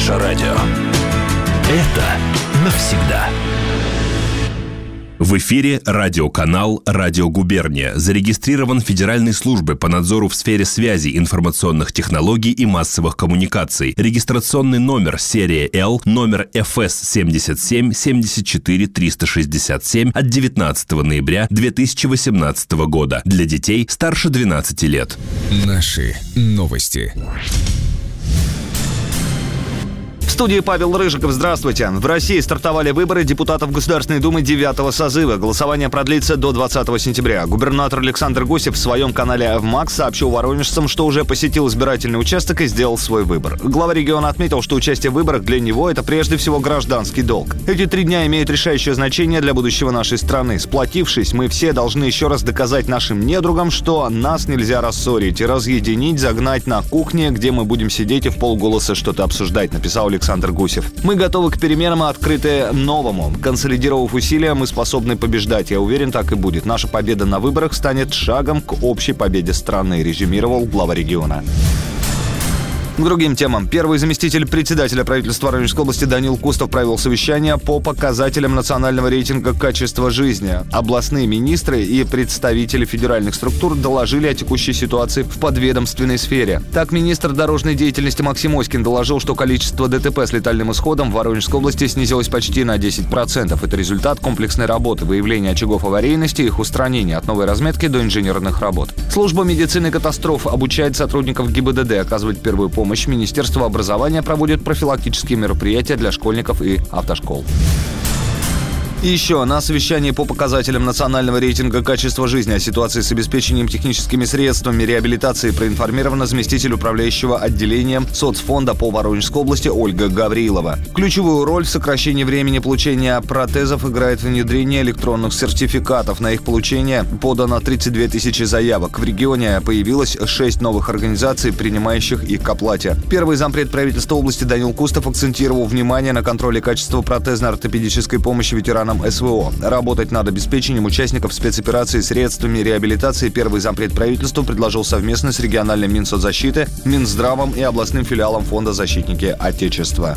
Наше радио. Это навсегда. В эфире радиоканал «Радио Губерния». Зарегистрирован Федеральной службой по надзору в сфере связи, информационных технологий и массовых коммуникаций. Регистрационный номер серия L, номер ФС 77 74 367 от 19 ноября 2018 года. Для детей старше 12 лет. Наши новости. В студии Павел Рыжиков. Здравствуйте. В России стартовали выборы депутатов Государственной Думы 9-го созыва. Голосование продлится до 20 сентября. Губернатор Александр Гусев в своем канале ВМАКС сообщил воронежцам, что уже посетил избирательный участок и сделал свой выбор. Глава региона отметил, что участие в выборах для него – это прежде всего гражданский долг. Эти 3 дня имеют решающее значение для будущего нашей страны. Сплотившись, мы все должны еще раз доказать нашим недругам, что нас нельзя рассорить и разъединить, загнать на кухне, где мы будем сидеть и вполголоса что-то обсуждать, написал Александр Гусев. Мы готовы к переменам и открыты новому. Консолидировав усилия, мы способны побеждать. Я уверен, так и будет. Наша победа на выборах станет шагом к общей победе страны, резюмировал глава региона. К другим темам. Первый заместитель председателя правительства Воронежской области Данил Кустов провел совещание по показателям национального рейтинга качества жизни. Областные министры и представители федеральных структур доложили о текущей ситуации в подведомственной сфере. Так, министр дорожной деятельности Максим Оськин доложил, что количество ДТП с летальным исходом в Воронежской области снизилось почти на 10%. Это результат комплексной работы, выявления очагов аварийности и их устранения от новой разметки до инженерных работ. Служба медицины катастроф обучает сотрудников ГИБДД оказывать первую помощь. Министерство образования проводит профилактические мероприятия для школьников и автошкол. И еще на совещании по показателям национального рейтинга качества жизни о ситуации с обеспечением техническими средствами реабилитации проинформирована заместитель управляющего отделением соцфонда по Воронежской области Ольга Гаврилова. Ключевую роль в сокращении времени получения протезов играет внедрение электронных сертификатов. На их получение подано 32 тысячи заявок. В регионе появилось 6 новых организаций, принимающих их к оплате. Первый зампред правительства области Данил Кустов акцентировал внимание на контроле качества протезно-ортопедической помощи ветеранам СВО. Работать над обеспечением участников спецоперации средствами реабилитации первый зампред правительства предложил совместно с региональным Минсоцзащиты, Минздравом и областным филиалом Фонда «Защитники Отечества».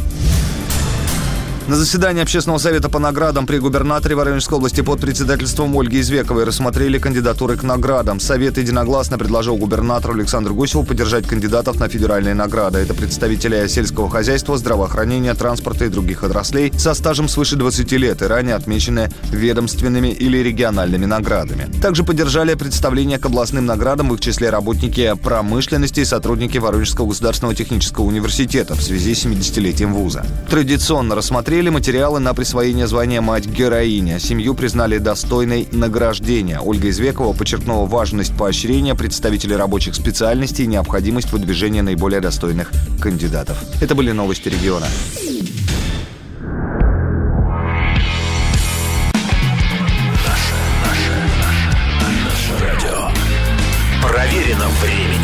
На заседании Общественного совета по наградам при губернаторе Воронежской области под председательством Ольги Извековой рассмотрели кандидатуры к наградам. Совет единогласно предложил губернатору Александру Гусеву поддержать кандидатов на федеральные награды. Это представители сельского хозяйства, здравоохранения, транспорта и других отраслей со стажем свыше 20 лет и ранее отмечены ведомственными или региональными наградами. Также поддержали представление к областным наградам в их числе работники промышленности и сотрудники Воронежского государственного технического университета в связи с 70-летием вуза. Традиционно рассмотрели материалы на присвоение звания «Мать-героиня». Семью признали достойной награждения. Ольга Извекова подчеркнула важность поощрения представителей рабочих специальностей и необходимость выдвижения наиболее достойных кандидатов. Это были новости региона. Наше радио. Проверено временем.